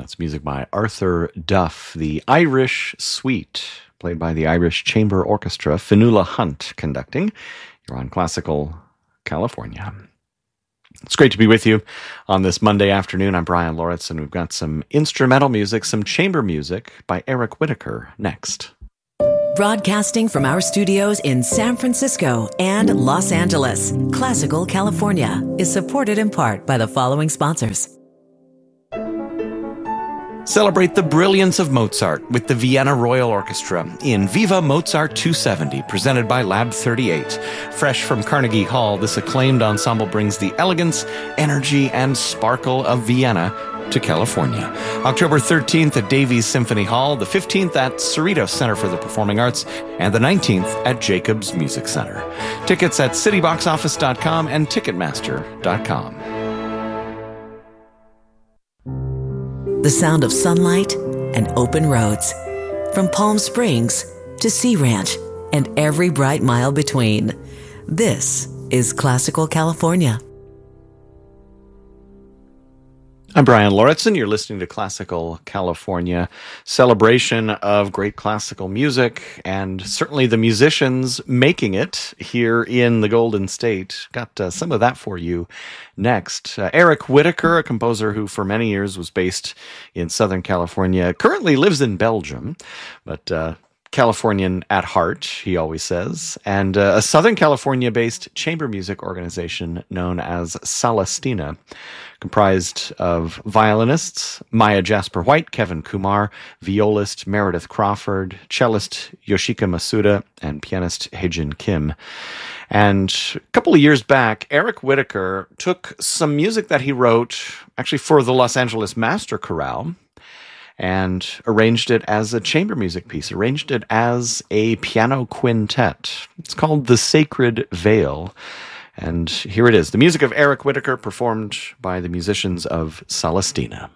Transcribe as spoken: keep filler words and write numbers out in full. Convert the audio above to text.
That's music by Arthur Duff. The Irish Suite, played by the Irish Chamber Orchestra. Fionnuala Hunt conducting. You're on Classical California. It's great to be with you on this Monday afternoon. I'm Brian Loritz, and we've got some instrumental music, some chamber music by Eric Whitacre next. Broadcasting from our studios in San Francisco and Los Angeles, Classical California is supported in part by the following sponsors. Celebrate the brilliance of Mozart with the Vienna Royal Orchestra in Viva Mozart two seventy, presented by Lab thirty-eight. Fresh from Carnegie Hall, this acclaimed ensemble brings the elegance, energy, and sparkle of Vienna to California. October thirteenth at Davies Symphony Hall, the fifteenth at Cerritos Center for the Performing Arts, and the nineteenth at Jacobs Music Center. Tickets at city box office dot com and ticketmaster dot com. The sound of sunlight and open roads. From Palm Springs to Sea Ranch and every bright mile between. This is Classical California. I'm Brian Loritz, and you're listening to Classical California, celebration of great classical music, and certainly the musicians making it here in the Golden State. Got uh, some of that for you next. Uh, Eric Whitacre, a composer who for many years was based in Southern California, currently lives in Belgium, but uh, Californian at heart, he always says, and uh, a Southern California-based chamber music organization known as Celestina, comprised of violinists Maya Jasper White, Kevin Kumar, violist Meredith Crawford, cellist Yoshika Masuda, and pianist Heijin Kim. And a couple of years back, Eric Whitacre took some music that he wrote actually for the Los Angeles Master Chorale and arranged it as a chamber music piece, arranged it as a piano quintet. It's called The Sacred Veil. And here it is, the music of Eric Whitacre performed by the musicians of Celestina.